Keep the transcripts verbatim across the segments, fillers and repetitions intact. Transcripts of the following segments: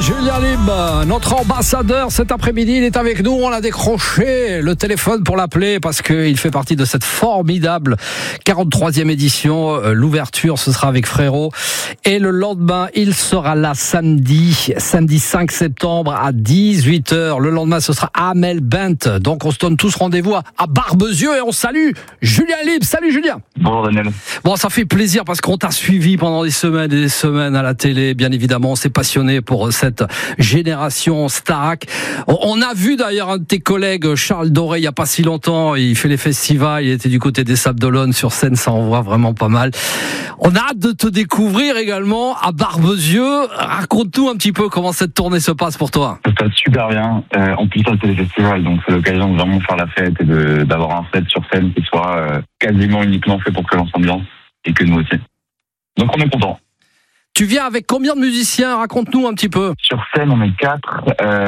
Julien Lib, notre ambassadeur cet après-midi, il est avec nous. On a décroché le téléphone pour l'appeler parce qu'il fait partie de cette formidable quarante-troisième édition. L'ouverture, ce sera avec Frérot. Et le lendemain, il sera là samedi, samedi cinq septembre à dix-huit heures. Le lendemain, ce sera Amel Bent. Donc, on se donne tous rendez-vous à Barbezieux et on salue Julien Lib. Salut Julien. Bonjour Daniel. Bon, ça fait plaisir parce qu'on t'a suivi pendant des semaines et des semaines à la télé. Bien évidemment, on s'est passionné pour cette génération Starac. On a vu d'ailleurs un de tes collègues, Charles Doré, il n'y a pas si longtemps. Il fait les festivals, il était du côté des Sables d'Olonne sur scène, ça en voit vraiment pas mal. On a hâte de te découvrir également à Barbezieux. Raconte-nous un petit peu comment cette tournée se passe pour toi. Ça se passe super bien. Euh, en plus, ça c'est les festivals, donc c'est l'occasion de vraiment faire la fête et de, d'avoir un set sur scène qui soit euh, quasiment uniquement fait pour que l'on s'ambiance et que nous aussi. Donc on est content. Tu viens avec combien de musiciens? Raconte-nous un petit peu. Sur scène, on est quatre.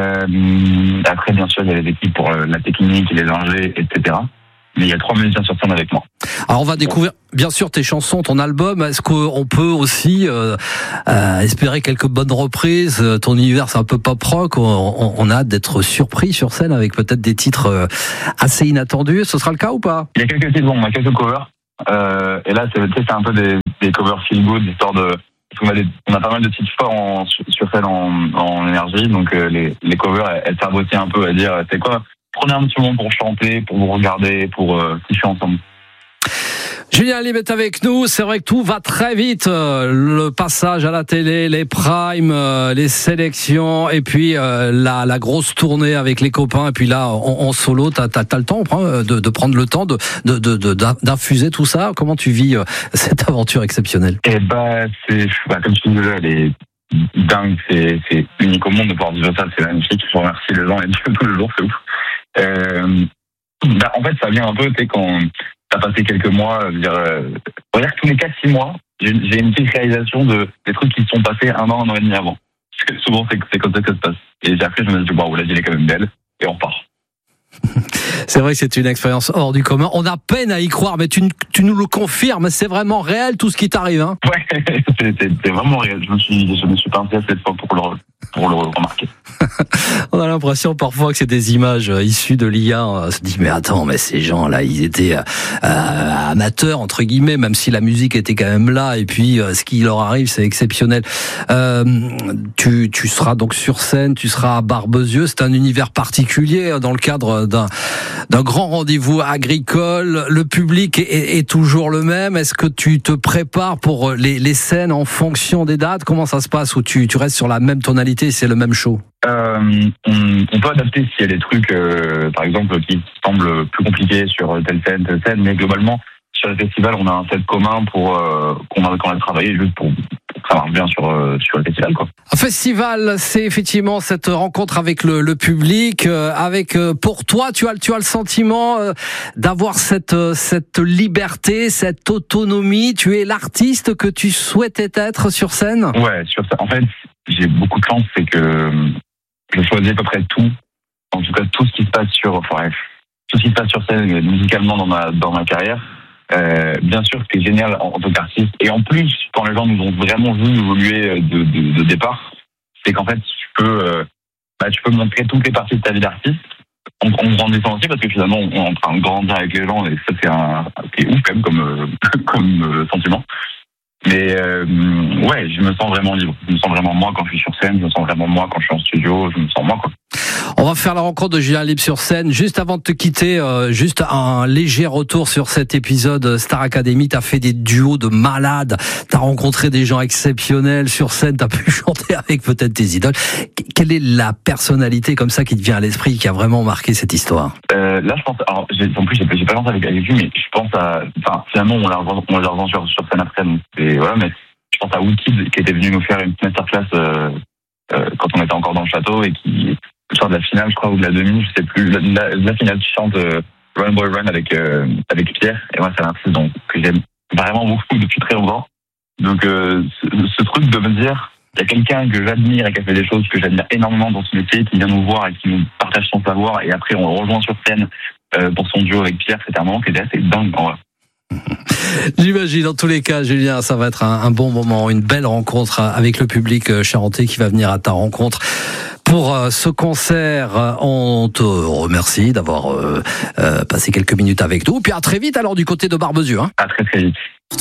Euh, après, bien sûr, il y a les équipes pour la technique, les ingés, et cetera. Mais il y a trois musiciens sur scène avec moi. Alors, on va découvrir, bien sûr, tes chansons, ton album. Est-ce qu'on peut aussi euh, euh, espérer quelques bonnes reprises? Ton univers, c'est un peu pop rock. On, on, on a hâte d'être surpris sur scène avec peut-être des titres assez inattendus. Ce sera le cas ou pas? Il y a quelques titres, bon, on a quelques covers. Euh, et là, c'est, c'est un peu des, des covers feel good, histoire de... On a, des, on a pas mal de titres forts en, sur scène en, en énergie, donc euh, les, les covers, elles, elles servent aussi un peu à dire, c'est quoi, prenez un petit moment pour chanter, pour vous regarder, pour euh, kiffer ensemble. Julien Lib est avec nous. C'est vrai que tout va très vite. Le passage à la télé, les primes, les sélections, et puis la, la grosse tournée avec les copains. Et puis là, en, en solo, t'as, t'as, t'as le temps de, de prendre le temps de, de, de, de, d'infuser tout ça. Comment tu vis cette aventure exceptionnelle? Eh bah, c'est, bah, comme tu dis déjà, elle est dingue. C'est, c'est unique au monde de pouvoir vivre ça. C'est magnifique. Je remercie les gens et Dieu tous les jours. C'est ouf. Euh, bah, en fait, ça vient un peu, tu sais, quand t'as passé quelques mois, je veux dire, euh, on va dire que tous les quatre six mois, j'ai, j'ai une petite réalisation de des trucs qui se sont passés un an, un an et demi avant. Parce que souvent, c'est, c'est comme ça que ça se passe. Et après, je me dis, waouh, la vie est quand même belle, et on repart. C'est vrai que c'est une expérience hors du commun. On a peine à y croire, mais tu, tu nous le confirmes, c'est vraiment réel tout ce qui t'arrive, hein? Ouais, c'est, c'est, c'est vraiment réel. Je me suis, je me suis pincé cette fois pour le, pour le remarquer. On a l'impression parfois que c'est des images issues de l'I A. On se dit, mais attends, mais ces gens-là, ils étaient euh, amateurs, entre guillemets, même si la musique était quand même là. Et puis, euh, ce qui leur arrive, c'est exceptionnel. Euh, tu, tu seras donc sur scène, tu seras à Barbezieux. C'est un univers particulier dans le cadre d'un, d'un grand rendez-vous agricole. Le public est, est toujours le même. Est-ce que tu te prépares pour les, les scènes en fonction des dates? Comment ça se passe? Ou tu, tu restes sur la même tonalité, c'est le même show? Euh, on, on peut adapter s'il y a des trucs, euh, par exemple, qui semblent plus compliqués sur telle scène, telle scène, mais globalement, sur le festival, on a un set commun pour euh, qu'on a, qu'on a travaillé juste pour, pour que ça marche bien sur, euh, sur le festival, quoi. Un festival, c'est effectivement cette rencontre avec le, le public, euh, avec euh, pour toi, tu as, tu as le sentiment euh, d'avoir cette, euh, cette liberté, cette autonomie. Tu es l'artiste que tu souhaitais être sur scène? Ouais, sur ça. En fait, j'ai beaucoup de chance, c'est que je choisis à peu près tout, en tout cas tout ce qui se passe sur, enfin, tout ce qui se passe sur scène musicalement dans ma dans ma carrière. Euh, bien sûr, ce qui est génial en, en tant qu'artiste, et en plus quand les gens nous ont vraiment vu évoluer de, de, de départ, c'est qu'en fait tu peux, euh, bah, tu peux montrer toutes les parties de ta vie d'artiste en, en grandissant aussi, parce que finalement on est en train de grandir avec les gens, et ça c'est un, c'est ouf quand même comme euh, comme euh, sentiment. Mais euh, ouais, je me sens vraiment libre. Je me sens vraiment moi quand je suis sur scène. Je me sens vraiment moi quand je suis en studio. Je me sens moi, quoi. On va faire la rencontre de Julien Lib sur scène. Juste avant de te quitter, euh, juste un léger retour sur cet épisode Star Academy. T'as fait des duos de malades. T'as rencontré des gens exceptionnels sur scène. T'as pu chanter avec peut-être tes idoles. Quelle est la personnalité comme ça qui te vient à l'esprit, qui a vraiment marqué cette histoire? euh, Là, je pense. Alors, j'ai, en plus, j'ai, j'ai pas chanté avec, avec lui, mais je pense à. Enfin, finalement, on l'a on l'a revu sur, sur scène après. Donc, et voilà, mais je pense à Wookid qui était venu nous faire une masterclass euh, euh, quand on était encore dans le château, et qui sort de la finale, je crois, ou de la demi, je sais plus, la, la, la finale, tu chantes euh, Run Boy Run avec euh, avec Pierre, et moi c'est un artiste donc que j'aime vraiment beaucoup depuis très longtemps. Donc euh, ce, ce truc de me dire, il y a quelqu'un que j'admire et qui a fait des choses que j'admire énormément dans ce métier, qui vient nous voir et qui nous partage son savoir, et après on le rejoint sur scène euh, pour son duo avec Pierre, c'était un moment qui était assez dingue en vrai. J'imagine, dans tous les cas, Julien, ça va être un, un bon moment, une belle rencontre avec le public charentais qui va venir à ta rencontre. Pour ce concert, on te remercie d'avoir euh, passé quelques minutes avec nous. Puis à très vite alors du côté de Barbezieux. Hein. À très très vite.